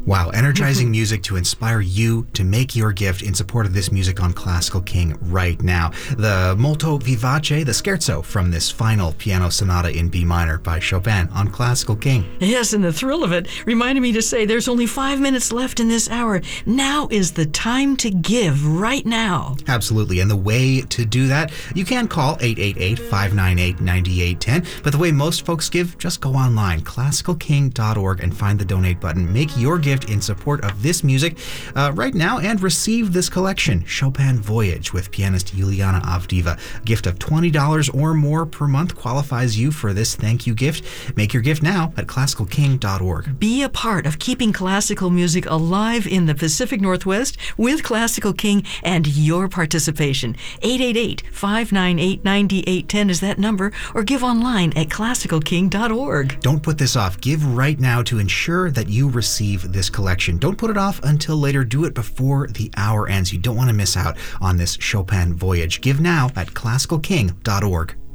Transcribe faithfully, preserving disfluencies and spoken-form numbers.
Wow, energizing music to inspire you to make your gift in support of this music on Classical King right now. The Molto Vivace, the scherzo from this final piano sonata in B minor by Chopin on Classical King. Yes, and the thrill of it reminded me to say there's only five minutes left in this hour. Now is the time to give, right now. Absolutely, and the way to do that, you can call eight eight eight, five nine eight, nine eight one zero, but the way most folks give, just go online, classical king dot org, and find the donate button. Make your gift in support of this music uh, right now and receive this collection, Chopin Voyage with pianist Yuliana Avdiva. A gift of twenty dollars or more per month qualifies you for this thank you gift. Make your gift now at classical king dot org. Be a part of keeping classical music alive in the Pacific Northwest with Classical King and your participation. eight eight eight, five nine eight, nine eight one zero is that number, or give online at classical king dot org. Don't put this off. Give right now to ensure that you receive this collection. Don't put it off until later. Do it before the hour ends. You don't want to miss out on this Chopin Voyage. Give now at classical king dot org.